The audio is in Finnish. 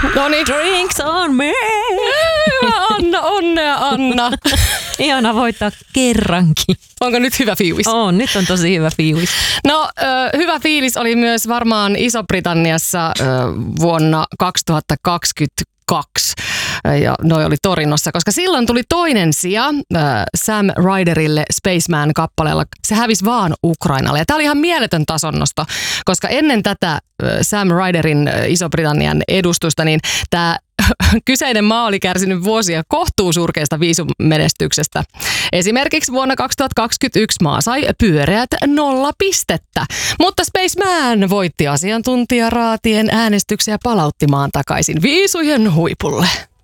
No niin. Drinks on me! Anna, onnea Anna. Ihana voittaa kerrankin. Onko nyt hyvä fiilis? Nyt on tosi hyvä fiilis. No, hyvä fiilis oli myös varmaan Iso-Britanniassa vuonna 2022. Ja noi oli Torinossa, koska silloin tuli toinen sija Sam Ryderille Spaceman-kappaleella. Se hävisi vaan Ukrainalle. Ja tää oli ihan mieletön tasonnosto, koska ennen tätä Sam Ryderin Iso-Britannian edustusta, niin tää kyseinen maa oli kärsinyt vuosia kohtuusurkeista viisumenestyksestä. Esimerkiksi vuonna 2021 maa sai pyöreät 0 pistettä, mutta Spaceman voitti asiantuntijaraatien äänestyksiä ja palautti maan takaisin viisujen huipulle.